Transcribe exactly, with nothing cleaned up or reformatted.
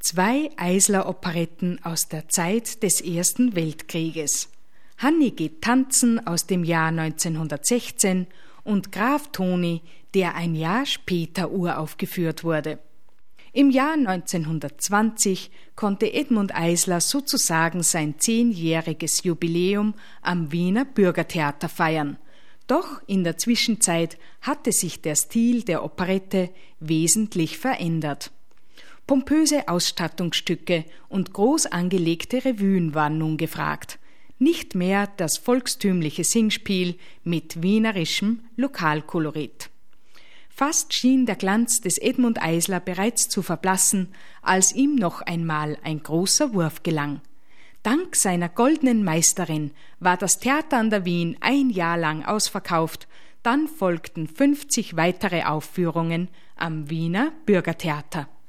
Zwei Eisler-Operetten aus der Zeit des Ersten Weltkrieges. Hanni geht tanzen aus dem Jahr neunzehnhundertsechzehn und Graf Toni, der ein Jahr später uraufgeführt wurde. Im Jahr neunzehnhundertzwanzig konnte Edmund Eisler sozusagen sein zehnjähriges Jubiläum am Wiener Bürgertheater feiern. Doch in der Zwischenzeit hatte sich der Stil der Operette wesentlich verändert. Pompöse Ausstattungsstücke und groß angelegte Revuen waren nun gefragt. Nicht mehr das volkstümliche Singspiel mit wienerischem Lokalkolorit. Fast schien der Glanz des Edmund Eisler bereits zu verblassen, als ihm noch einmal ein großer Wurf gelang. Dank seiner goldenen Meisterin war das Theater an der Wien ein Jahr lang ausverkauft, dann folgten fünfzig weitere Aufführungen am Wiener Bürgertheater.